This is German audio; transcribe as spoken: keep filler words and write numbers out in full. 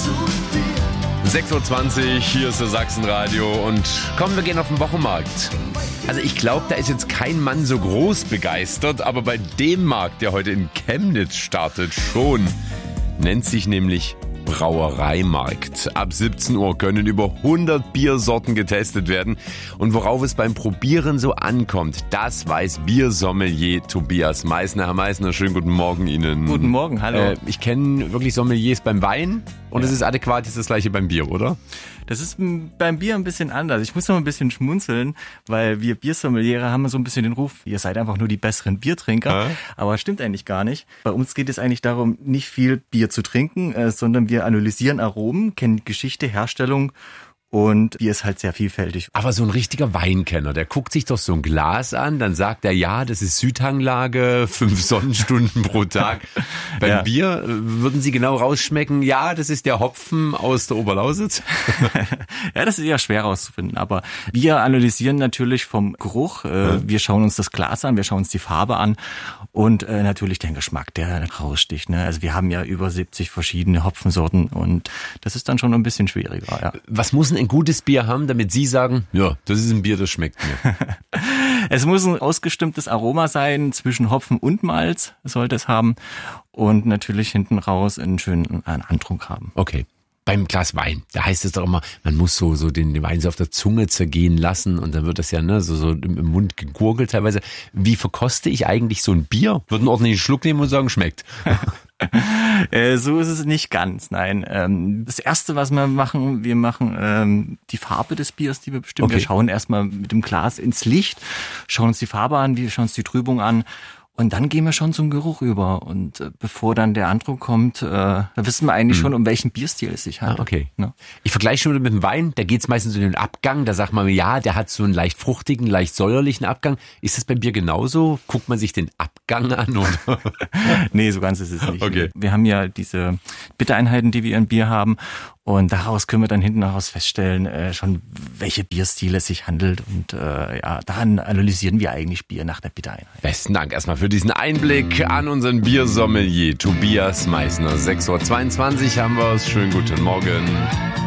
sechs Uhr zwanzig, hier ist das Sachsenradio und komm, wir gehen auf den Wochenmarkt. Also ich glaube, da ist jetzt kein Mann so groß begeistert, aber bei dem Markt, der heute in Chemnitz startet, schon. Nennt sich nämlich Brauereimarkt. Ab siebzehn Uhr können über hundert Biersorten getestet werden. Und worauf es beim Probieren so ankommt, das weiß Biersommelier Tobias Meissner. Herr Meissner, schönen guten Morgen Ihnen. Guten Morgen, hallo. Äh, ich kenne wirklich Sommeliers beim Wein und es ja. ist adäquat, ist das gleiche beim Bier, oder? Das ist beim Bier ein bisschen anders. Ich muss noch ein bisschen schmunzeln, weil wir Biersommeliere haben so ein bisschen den Ruf, ihr seid einfach nur die besseren Biertrinker. Ja. Aber stimmt eigentlich gar nicht. Bei uns geht es eigentlich darum, nicht viel Bier zu trinken, äh, sondern wir analysieren Aromen, kennen Geschichte, Herstellung. Und Bier ist halt sehr vielfältig. Aber so ein richtiger Weinkenner, der guckt sich doch so ein Glas an, dann sagt er, ja, das ist Südhanglage, fünf Sonnenstunden pro Tag. Beim ja. Bier würden Sie genau rausschmecken, ja, das ist der Hopfen aus der Oberlausitz. Ja, das ist eher schwer rauszufinden. Aber wir analysieren natürlich vom Geruch. Ja. Wir schauen uns das Glas an, wir schauen uns die Farbe an und äh, natürlich den Geschmack, der raussticht. Ne? Also wir haben ja über siebzig verschiedene Hopfensorten und das ist dann schon ein bisschen schwieriger. Ja. Was muss ein gutes Bier haben, damit Sie sagen, ja, das ist ein Bier, das schmeckt mir? Es muss ein ausgestimmtes Aroma sein, zwischen Hopfen und Malz sollte es haben und natürlich hinten raus einen schönen Antrunk haben. Okay. Beim Glas Wein, da heißt es doch immer, man muss so so den, den Wein so auf der Zunge zergehen lassen und dann wird das ja ne so so im, im Mund gegurgelt teilweise. Wie verkoste ich eigentlich so ein Bier? Würde einen ordentlichen Schluck nehmen und sagen, schmeckt. äh, so ist es nicht ganz, nein. Ähm, das Erste, was wir machen, wir machen ähm, die Farbe des Biers, die wir bestimmen. Okay. Wir schauen erstmal mit dem Glas ins Licht, schauen uns die Farbe an, wir schauen uns die Trübung an. Und dann gehen wir schon zum Geruch über. Und äh, bevor dann der Andruck kommt, äh, da wissen wir eigentlich hm. schon, um welchen Bierstil es sich handelt. Ah, okay. Ja. Ich vergleiche schon mit dem Wein, da geht's meistens um den Abgang. Da sagt man, ja, der hat so einen leicht fruchtigen, leicht säuerlichen Abgang. Ist das beim Bier genauso? Guckt man sich den Abgang an? Oder? Nee, so ganz ist es nicht. Okay. Wir haben ja diese Bittereinheiten, die wir im Bier haben. Und daraus können wir dann hinten heraus feststellen, äh, schon welche Bierstile es sich handelt. Und äh, ja, dann analysieren wir eigentlich Bier nach der Bittereinheit. Besten Dank erstmal für diesen Einblick an unseren Biersommelier Tobias Meissner. sechs Uhr zweiundzwanzig haben wir es. Schönen guten Morgen.